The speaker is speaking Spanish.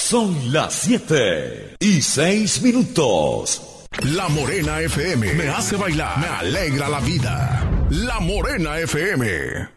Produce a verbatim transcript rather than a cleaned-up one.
Son las siete y seis minutos. La Morena F M me hace bailar, me alegra la vida. La Morena F M.